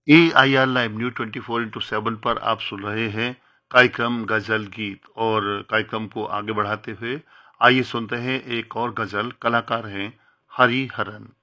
AIR live news 24/7 पर आप सुन रहे हैं कार्यक्रम गजल गीत और कार्यक्रम को आगे बढ़ाते हुए आइए सुनते हैं एक और गजल। कलाकार हैं हरिहरन।